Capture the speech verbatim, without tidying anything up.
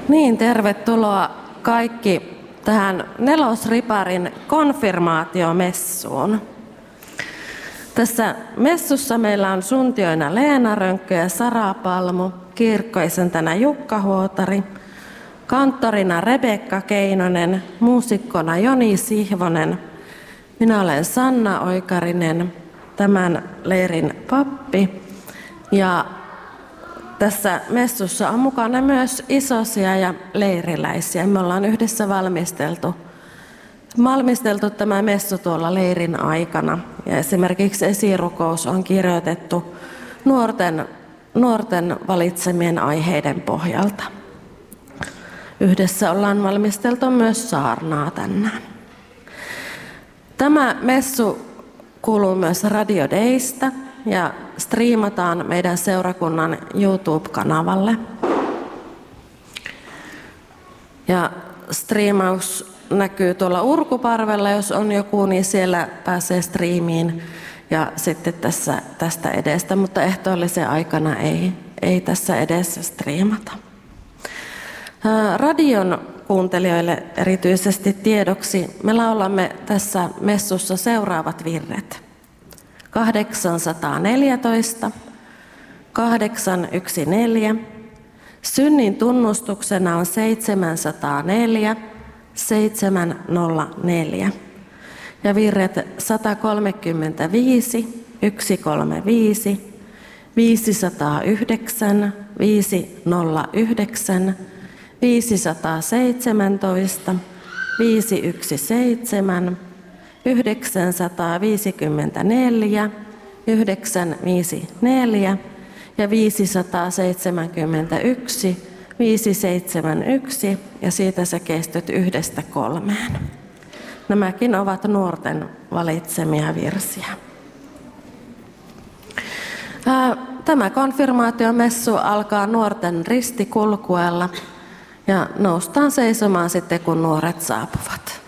Niin, tervetuloa kaikki tähän Nelosriparin konfirmaatiomessuun. Tässä messussa meillä on suntioina Leena Rönkkö ja Sara Palmu, kirkkoisäntänä Jukka Huotari, kanttorina Rebekka Keinonen, muusikkona Joni Sihvonen. Minä olen Sanna Oikarinen, tämän leirin pappi. Ja tässä messussa on mukana myös isosia ja leiriläisiä. Me ollaan yhdessä valmisteltu, valmisteltu tämä messu tuolla leirin aikana. Ja esimerkiksi esirukous on kirjoitettu nuorten, nuorten valitsemien aiheiden pohjalta. Yhdessä ollaan valmisteltu myös saarnaa tänään. Tämä messu kuuluu myös Radio Daystä ja striimataan meidän seurakunnan YouTube-kanavalle. Ja striimaus näkyy tuolla Urkuparvella, jos on joku, niin siellä pääsee striimiin ja sitten tässä, tästä edestä, mutta ehtoollisen aikana ei, ei tässä edessä striimata. Radion kuuntelijoille erityisesti tiedoksi me laulamme tässä messussa seuraavat virret. kahdeksansataaneljätoista, kahdeksansataayksitoista, synnin tunnustuksena on seitsemänsataaneljä, seitsemänsataaneljä ja virret sata kolmekymmentäviisi, sata kolmekymmentäviisi, viisisataayhdeksän, viisisataayhdeksän, viisisataaseitsemäntoista, viisisataaseitsemäntoista, yhdeksänsataaviisikymmentäneljä, yhdeksänsataaviisikymmentäneljä ja viisisataaseitsemänkymmentäyksi, viisisataaseitsemänkymmentäyksi ja siitä se kestyt yhdestä kolmeen. Nämäkin ovat nuorten valitsemia virsiä. Tämä konfirmaatiomessu alkaa nuorten ristikulkueella ja noustaan seisomaan sitten, kun nuoret saapuvat.